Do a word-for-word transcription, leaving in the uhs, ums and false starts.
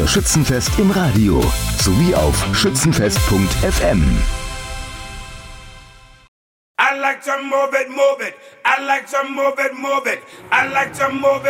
Schützenfest im Radio sowie auf schützenfest punkt f m. I like to move it, move it. I like to move it, move it. I like to move it.